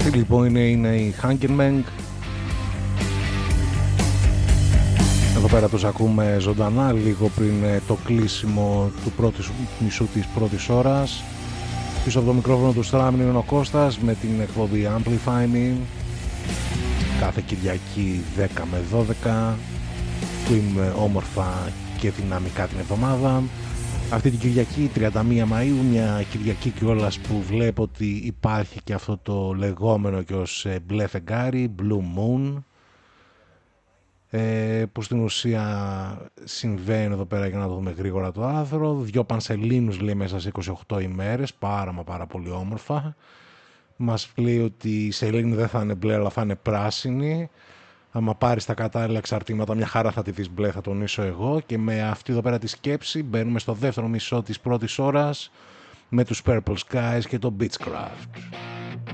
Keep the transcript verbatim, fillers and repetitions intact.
Αυτή λοιπόν είναι, είναι η Hungermang. Εδώ πέρα τους ακούμε ζωντανά λίγο πριν το κλείσιμο του πρώτου μισού της πρώτης ώρας. Πίσω από το μικρόφωνο του Στράμιν είναι ο Κώστας με την εκπομπή Amplify Me κάθε Κυριακή δέκα με δώδεκα που είμαι όμορφα και δυναμικά την εβδομάδα. Αυτή την Κυριακή τριάντα μία Μαΐου, μια Κυριακή κιόλας που βλέπω ότι υπάρχει και αυτό το λεγόμενο και ως μπλε φεγγάρι, Blue Moon, ε, που στην ουσία συμβαίνει εδώ πέρα, για να το δούμε γρήγορα το άρθρο. Δυο πανσελίνους λέει μέσα σε είκοσι οκτώ ημέρες, πάρα μα πάρα πολύ όμορφα. Μας λέει ότι η σελήνη δεν θα είναι μπλε αλλά θα είναι πράσινη. άμα πάρεις τα κατάλληλα εξαρτήματα, μια χαρά θα τη δεις μπλε, θα τονίσω εγώ. Και με αυτή εδώ πέρα τη σκέψη μπαίνουμε στο δεύτερο μισό της πρώτης ώρας με τους Purple Skies και το Beechcraft.